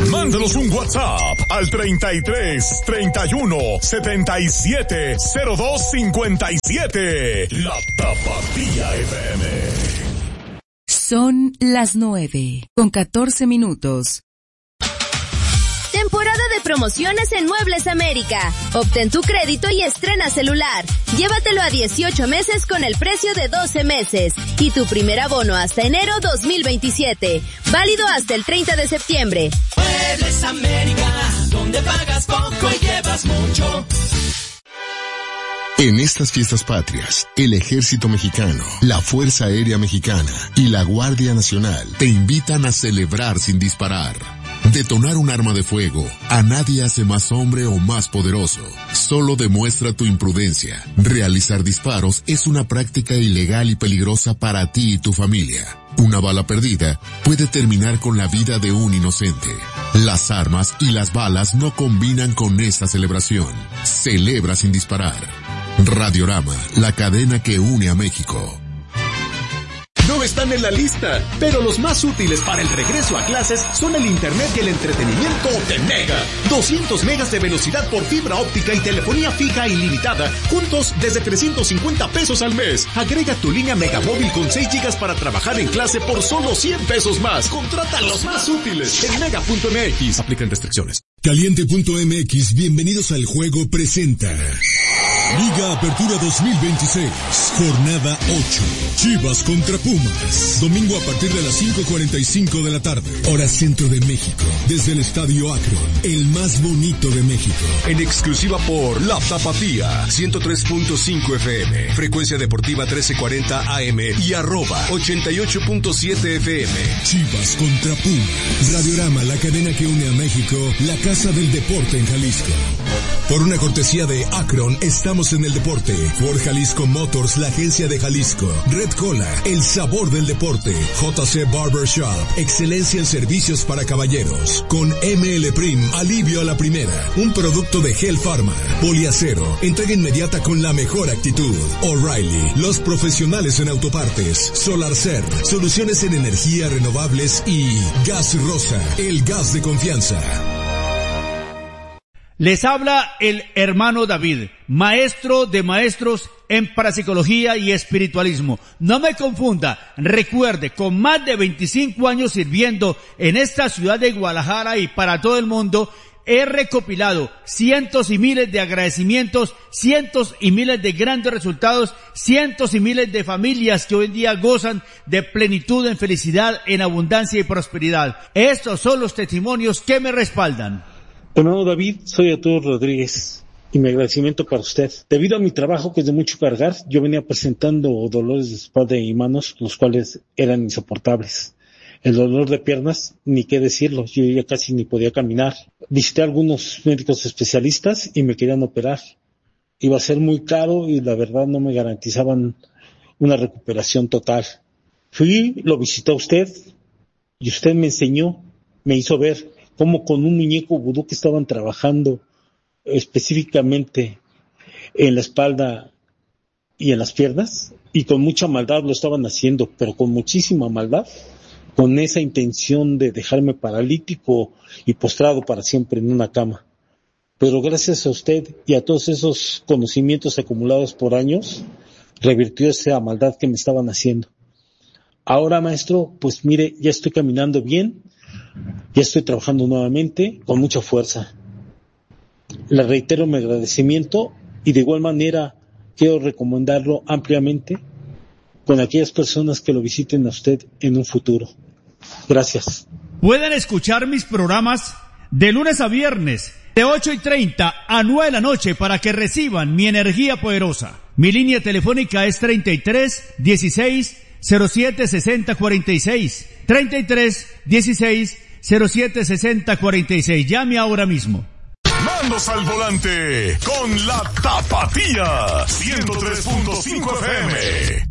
Mándanos un WhatsApp al 33 31 77 02 57. La Tapatía FM. Son las 9:14. Temporada de promociones en Muebles América. Obtén tu crédito y estrena celular. Llévatelo a 18 meses con el precio de 12 meses. Y tu primer abono hasta enero 2027. Válido hasta el 30 de septiembre. Muebles América, donde pagas poco y llevas mucho. En estas fiestas patrias, el Ejército Mexicano, la Fuerza Aérea Mexicana y la Guardia Nacional te invitan a celebrar sin disparar. Detonar un arma de fuego a nadie hace más hombre o más poderoso. Solo demuestra tu imprudencia. Realizar disparos es una práctica ilegal y peligrosa para ti y tu familia. Una bala perdida puede terminar con la vida de un inocente. Las armas y las balas no combinan con esta celebración. Celebra sin disparar. Radiorama, la cadena que une a México. No están en la lista, pero los más útiles para el regreso a clases son el internet y el entretenimiento de Mega. 200 megas de velocidad por fibra óptica y telefonía fija ilimitada, juntos desde 350 pesos al mes. Agrega tu línea Megamóvil con 6 gigas para trabajar en clase por solo 100 pesos más. Contrata los más útiles en mega.mx. Aplican restricciones. Caliente.mx, bienvenidos al juego presenta Liga Apertura 2026, jornada 8, Chivas contra Pumas, domingo a partir de las 5:45 de la tarde, hora centro de México, desde el Estadio Akron, el más bonito de México. En exclusiva por La Tapatía, 103.5 FM, frecuencia deportiva 1340 AM y @88.7 FM. Chivas contra Pumas, Radiorama, la cadena que une a México, la casa del deporte en Jalisco. Por una cortesía de Akron, estamos en el deporte. Ford Jalisco Motors, la agencia de Jalisco. Red Cola, el sabor del deporte. JC Barbershop, excelencia en servicios para caballeros. Con ML Prim, alivio a la primera. Un producto de Gel Pharma. Poliacero, entrega inmediata con la mejor actitud. O'Reilly, los profesionales en autopartes. SolarCert, soluciones en energías renovables. Y Gas Rosa, el gas de confianza. Les habla el hermano David, maestro de maestros en parapsicología y espiritualismo. No me confunda, recuerde, con más de 25 años sirviendo en esta ciudad de Guadalajara y para todo el mundo, he recopilado cientos y miles de agradecimientos, cientos y miles de grandes resultados, cientos y miles de familias que hoy en día gozan de plenitud, en felicidad, en abundancia y prosperidad. Estos son los testimonios que me respaldan. Hermano David, soy Arturo Rodríguez y mi agradecimiento para usted. Debido a mi trabajo, que es de mucho cargar, yo venía presentando dolores de espalda y manos, los cuales eran insoportables. El dolor de piernas, ni qué decirlo, yo ya casi ni podía caminar. Visité a algunos médicos especialistas y me querían operar. Iba a ser muy caro y la verdad no me garantizaban una recuperación total. Fui, lo visité a usted y usted me enseñó, me hizo ver cómo con un muñeco vudú que estaban trabajando específicamente en la espalda y en las piernas, y con mucha maldad lo estaban haciendo, pero con muchísima maldad, con esa intención de dejarme paralítico y postrado para siempre en una cama. Pero gracias a usted y a todos esos conocimientos acumulados por años, revirtió esa maldad que me estaban haciendo. Ahora, maestro, pues mire, ya estoy caminando bien, ya estoy trabajando nuevamente con mucha fuerza. Le reitero mi agradecimiento y de igual manera quiero recomendarlo ampliamente con aquellas personas que lo visiten a usted en un futuro. Gracias. Pueden escuchar mis programas de lunes a viernes de 8:30 a 9 de la noche para que reciban mi energía poderosa. Mi línea telefónica es 33 16 07 60 46. 33 16 07 60 46. Llame ahora mismo. Mandos al volante con la Tapatía 103.5 FM.